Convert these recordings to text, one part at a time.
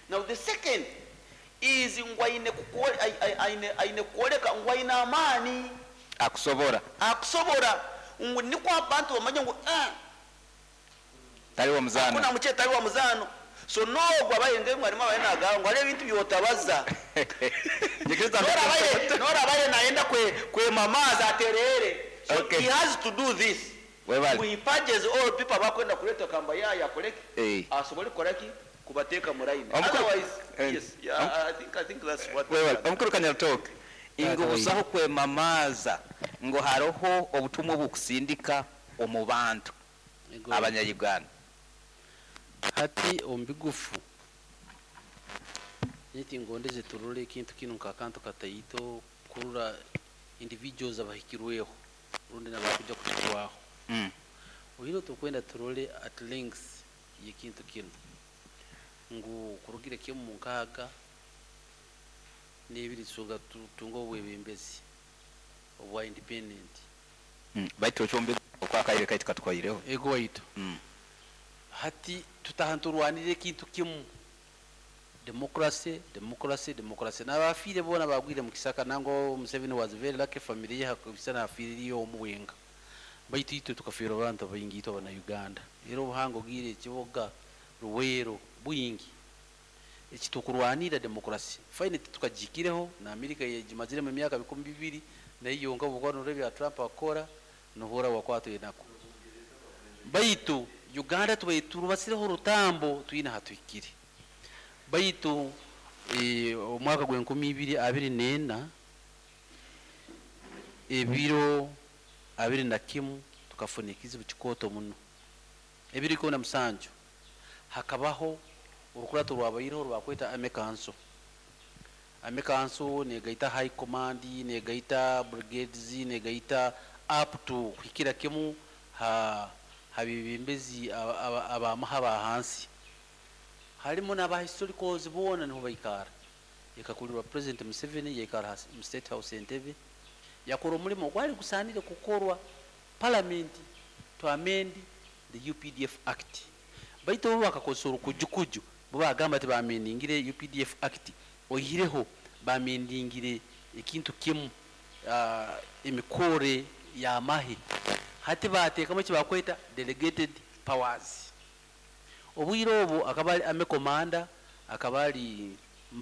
Now the second is ngwaine kuoleka ngwaine amani akusobora niko abantu bamanya ngo tali wa muzano kuna muche tali wa muzano so no gwabayenge mwarimu abayinaga ngo ale bintu byotabaza nora baye naenda kwe mamaza aterere. So okay. He has to do this. We purges all people bakwenda kuleta kamba ya koleki asobole koleki kubateka muraine. Otherwise yes, yeah, I think that's what omukuru kanya talk ingo usaho kwe mamaza ngo haroho obutumwa bukusindika omubantu abanyayuganda hati ombigufu niti ngondeze turule kintu kinu kakanto katayito kurura individuals abahikirweho rundi nabakuja kuchikwaho uhiro tukwenda turule at length yekintu kinu ngu kurugire kyo munkaga nebiri soga tungo webembezi obwa independent baito chombe okwakaire kaiti katwayireho ego waito hati tutahanturwanire kintu kimu democracy n'abafire bona bagwire mu kisaka nango Museveni was very lucky family yakubisana afiri yo muwenga baito ito tukafira abantu bayingito bana Uganda ero buhango gire kiboga ruwero buyingi ekitukurwanira democracy fine tukajikireho na Amerika yejimazire mu myaka 2000 na iyo ngabo bwano rebi ya Trump akora nohora wakwato yenako baito Uganda tubayturubasireho rutambo twina hatwikire baito omwaka gwe 2024 ebiro 21 tukafunikiza bukikoto muno ebiri ko na musanjo hakabaho urukurato rwabayiro rwakweta amekanso negaita high command negaita brigades negaita up to hikira kemu habibimbezi abamahaba hansi harimo naba historicals bona niho bayikara yakakulirwa president Museveni yekara state house Entebbe yakora umurimo gwari gusanire kukorwa parliament to amend the UPDF act baito bakakosora kujukuju bubagamba ati bamendingire UPDF act oyireho bamendingire ikintu kimu emikore ya mahi hati bateka mu kibakweta delegated powers obuyirobo akabali ame commander akabali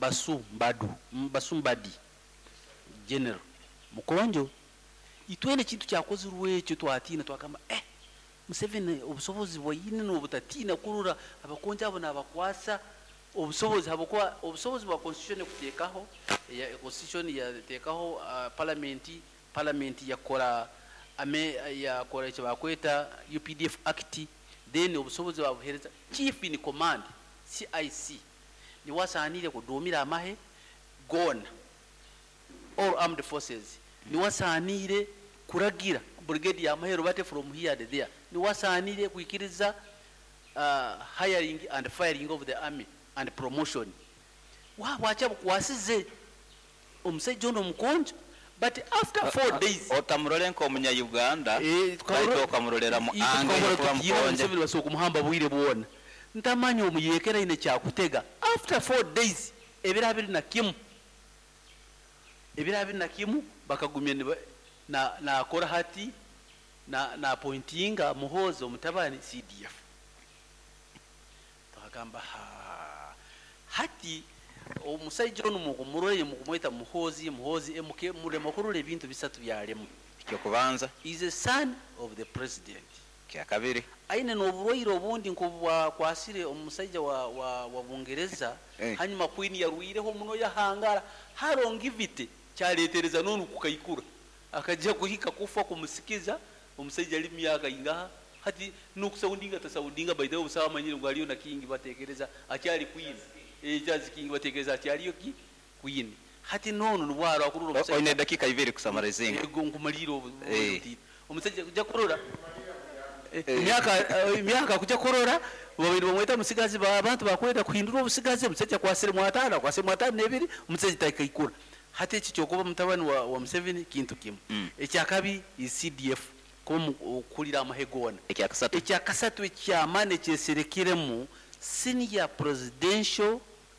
mbadi general mukonjo itwene kintu kyakoze ruwecho twatina twakamba Museveni obusobozi bwayine n'obutatina kurura abakonja abo nabakwasa obusobozi habokwa obusobozi bwa constitution kutekaho ya constitution yatekaho parliament yakora yakora icyo bakweta UPDF act then obusobozi babuhereza chief in command CIC ni wasanire kudomira amahe gona all armed forces ni wasanire kuragira brigade ya mahero bate from here to there ni wasanire kuikiriza hiring and firing of the army and promotion wacha kwasize omusejo no mukonjo but after 4 days otamurolenko omunya Uganda baito kamurolera mu anga kwa mkonje Museveni basoko muhamba buire buona ntamanyo omuyekera ine kya kutega after 4 days ebirabiri na kimu bakagumya na akora hati na pointinga muhozo omutabani CDF tukagamba hati omusaijo n'umugumurore mugumweta muhozi MK mure makurure ibintu bisatu byaremo ikyo kubanza is a son of the president kya kabiri aine n'oburoiro obundi nkobwa kwasire omusaijo wa Bungereza hanyuma queen yaruireho muno yahangara harongivite cyaletereza none kukayikura akajya kuhika kufa kumusikiza omusaijo ali myaka ingaha hati nukusaundinga tasaundinga by the way usawa manyire ngo aliyo na king batekereza acyali queen jazi king batekereza acyali ki queen hati none nubwaro akururo omusaijo ine dakika ibiri kusamarizinga ego ngumaliro omusaijo kujya kurora myaka kujya kurora babiri bamweta musigazi abantu bakwenda kuhindura obusigazi omusaijo kwasire mwatana nebiri omusaijo takayikura hati iki cyokuba mutabani wa Museveni kintu kimu ekyakabi CDF kulira amahegona ekyakasatu ekyamane kyeserekiremu senior presidential